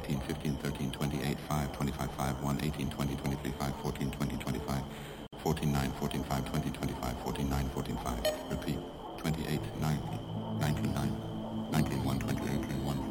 18, 15, 13, 28, 5, 25, 5, 1, 18, 20, 23, 5, 14, 20, 25, 14, 9, 14, 5, 20, 25, 14, 9, 14, 5. Repeat. 28, 19, 19, 9, 19, 1, 28, 1.